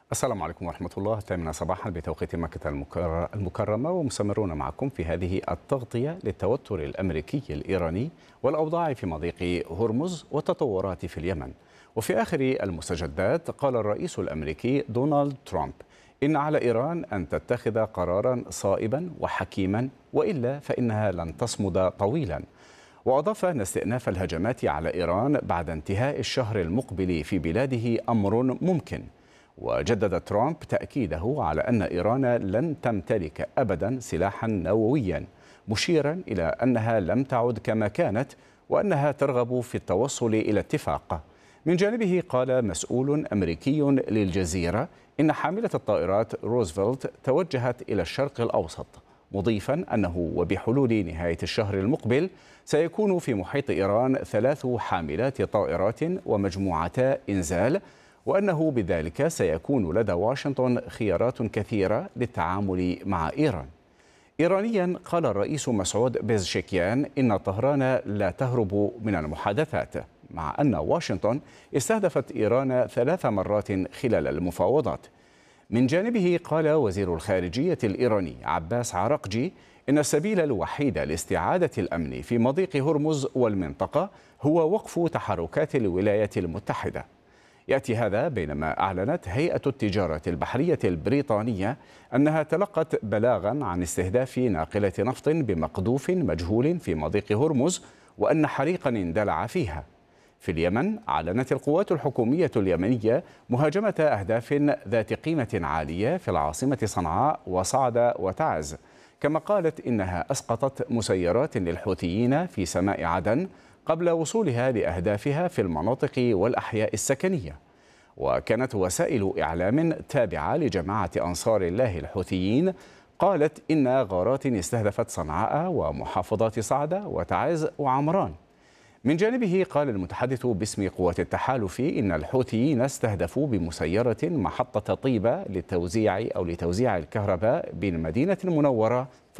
السلام عليكم ورحمة الله. 8 صباحا بتوقيت مكة المكرمة، ومستمرون معكم في هذه التغطية للتوتر الأمريكي الإيراني والأوضاع في مضيق هرمز والتطورات في اليمن. وفي آخر المستجدات قال الرئيس الأمريكي دونالد ترامب إن على إيران أن تتخذ قرارا صائبا وحكيما، وإلا فإنها لن تصمد طويلا. وأضاف أن استئناف الهجمات على إيران بعد انتهاء الشهر المقبل في بلاده أمر ممكن. وجدد ترامب تأكيده على أن إيران لن تمتلك أبدا سلاحا نوويا، مشيرا إلى أنها لم تعد كما كانت وأنها ترغب في التوصل إلى اتفاق. من جانبه قال مسؤول أمريكي للجزيرة إن حاملة الطائرات روزفلت توجهت إلى الشرق الأوسط، مضيفا أنه وبحلول نهاية الشهر المقبل سيكون في محيط إيران 3 حاملات طائرات ومجموعتا إنزال، وأنه بذلك سيكون لدى واشنطن خيارات كثيرة للتعامل مع إيران. إيرانيا قال الرئيس مسعود بيزشكيان إن طهران لا تهرب من المحادثات، مع أن واشنطن استهدفت إيران 3 مرات خلال المفاوضات. من جانبه قال وزير الخارجية الإيراني عباس عراقجي إن السبيل الوحيد لاستعادة الأمن في مضيق هرمز والمنطقة هو وقف تحركات الولايات المتحدة. يأتي هذا بينما أعلنت هيئة التجارة البحرية البريطانية أنها تلقت بلاغا عن استهداف ناقلة نفط بمقذوف مجهول في مضيق هرمز، وأن حريقا اندلع فيها. في اليمن أعلنت القوات الحكومية اليمنية مهاجمة أهداف ذات قيمة عالية في العاصمة صنعاء وصعد وتعز، كما قالت إنها أسقطت مسيرات للحوثيين في سماء عدن قبل وصولها لأهدافها في المناطق والأحياء السكنية. وكانت وسائل إعلام تابعة لجماعة أنصار الله الحوثيين قالت إن غارات استهدفت صنعاء ومحافظات صعدة وتعز وعمران. من جانبه قال المتحدث باسم قوات التحالف إن الحوثيين استهدفوا بمسيرة محطة طيبة لتوزيع الكهرباء بالمدينة المنورة